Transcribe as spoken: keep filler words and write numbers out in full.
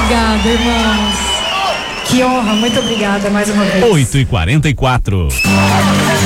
obrigada, irmãos. Que honra, muito obrigada mais uma vez. oito e quarenta e quatro.